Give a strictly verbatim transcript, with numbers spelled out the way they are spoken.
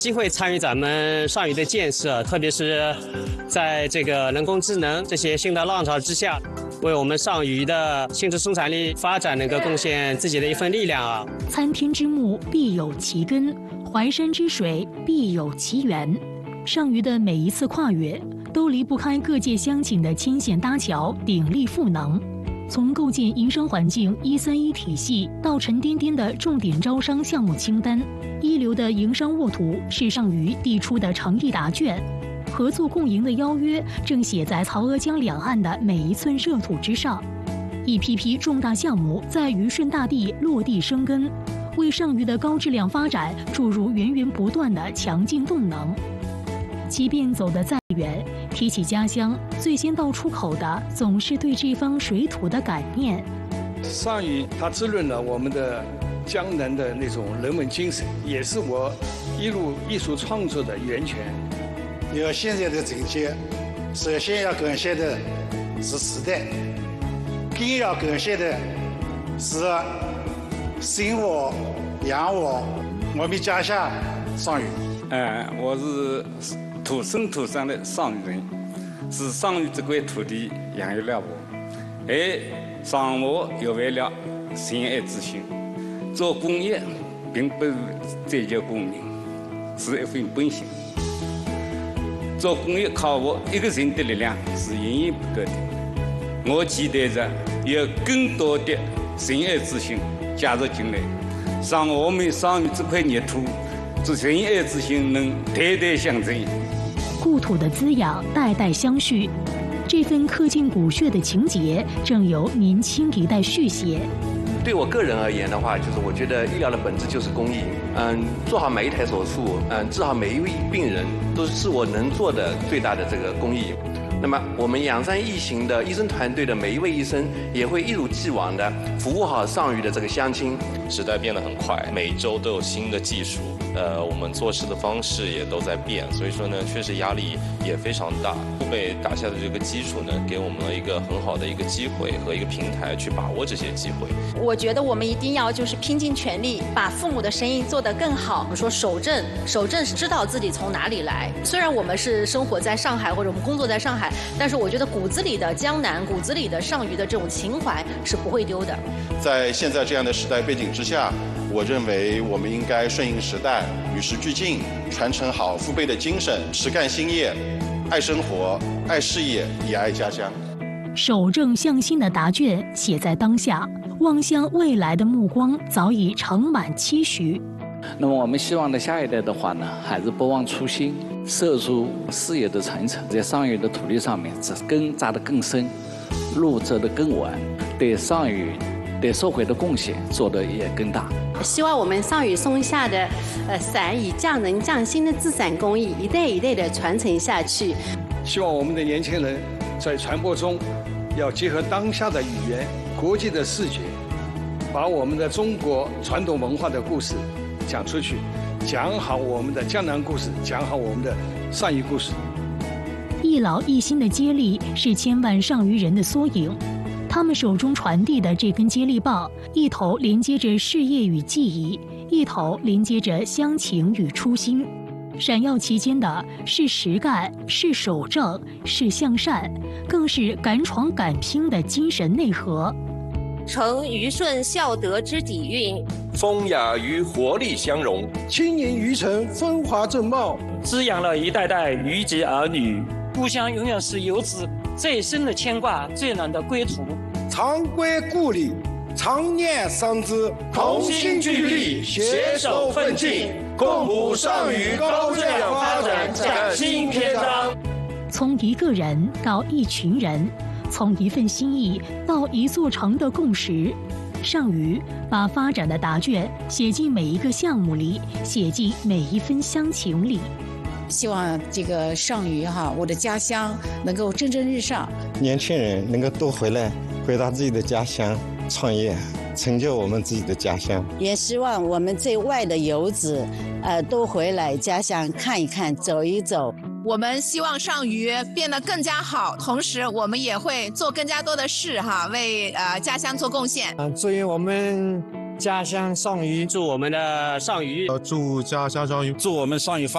机会参与咱们上虞的建设，特别是在这个人工智能这些新的浪潮之下，为我们上虞的新质生产力发展能够贡献自己的一份力量啊！ 参天之木必有其根，淮山之水必有其源。上虞的每一次跨越，都离不开各界乡亲的牵线搭桥、鼎力赋能。从构建营商环境“一三一”体系到沉甸甸的重点招商项目清单，一流的营商沃土是上虞递出的诚意答卷，合作共赢的邀约正写在曹阿江两岸的每一寸热土之上。一批批重大项目在虞顺大地落地生根，为上虞的高质量发展注入源源不断的强劲动能。即便走得再远，提起家乡，最先到出口的总是对这方水土的感念。 上虞它滋润了我们的江南的那种人文精神，也是我一路艺术创作的源泉。 有现在的境界，首先要感谢的是时代，更要感谢的是生活养我我们家乡上虞。 哎，我是土生土长的上虞人，是上虞这块土地养育了我，而让我又为了深爱之心。做公益并不是追求功名，是一份本心。做公益靠我一个人的力量是远远不够的。我期待着有更多的深爱之心加入进来，让我们上虞这块泥土这深爱之心能代代相传。 故土的滋养代代相续，这份刻进骨血的情结正由年轻一代续写。 对我个人而言的话，就是我觉得医疗的本质就是公益。嗯，做好每一台手术，嗯，治好每一位病人，都是我能做的最大的这个公益。那么，我们仰山义行的医生团队的每一位医生，也会一如既往的服务好上虞的这个乡亲。 时代变得很快，每一周都有新的技术，呃，我们做事的方式也都在变，所以说呢，确实压力也非常大。父辈打下的这个基础呢，给我们了一个很好的一个机会和一个平台去把握这些机会。 我觉得我们一定要就是拼尽全力，把父母的生意做得更好。我们说守正，守正是知道自己从哪里来。虽然我们是生活在上海或者我们工作在上海，但是我觉得骨子里的江南，骨子里的上虞的这种情怀是不会丢的。 在现在这样的时代背景之下，我认为我们应该顺应时代，与时俱进，传承好父辈的精神，实干兴业，爱生活，爱事业，也爱家乡。 守正向心的答卷写在当下，望向未来的目光早已盛满期许。 那么我们希望的下一代的话呢，还是不忘初心，涉足事业的传承，在上虞的土地上面，根扎得更深，路走得更稳，对上虞对社会的贡献做得也更大。 希望我们上虞松下的呃伞以匠人匠心的制伞工艺一代一代的传承下去。 希望我们的年轻人在传播中要结合当下的语言、国际的视觉，把我们的中国传统文化的故事讲出去，讲好我们的江南故事，讲好我们的上虞故事。 一老一新的接力是千万上虞人的缩影。他们手中传递的这根接力棒，一头连接着事业与技艺，一头连接着乡情与初心。闪耀其间的是实干，是守正，是向善，更是敢闯敢拼的精神内核。 承虞顺孝德之底蕴， 风雅与活力相融， 轻盈虞城风华正茂， 滋养了一代代虞籍儿女。故乡永远是游子最深的牵挂，最暖的归途。 常归故里，常念伤之， 同心聚力，携手奋进，共谱上虞高质量发展崭新篇章。 从一个人到一群人，从一份心意到一座城的共识，上虞把发展的答卷写进每一个项目里，写进每一分乡情里。 希望这个上虞哈，我的家乡能够蒸蒸日上， 年轻人能够多回来，回到自己的家乡创业，成就我们自己的家乡。 也希望我们在外的游子，呃，都回来家乡看一看，走一走。 我们希望上虞变得更加好，同时我们也会做更加多的事哈，为呃家乡做贡献。 啊，祝愿我们家乡上虞， 祝我们的上虞， 祝家乡上虞， 祝我们上虞发。